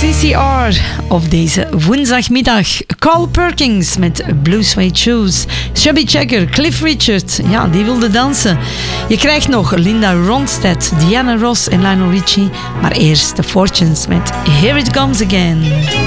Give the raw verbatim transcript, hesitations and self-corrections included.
C C R op deze woensdagmiddag. Carl Perkins met Blue Suede Shoes. Chubby Checker, Cliff Richard, ja, die wilde dansen. Je krijgt nog Linda Ronstadt, Diana Ross en Lionel Richie. Maar eerst The Fortunes met Here It Comes Again.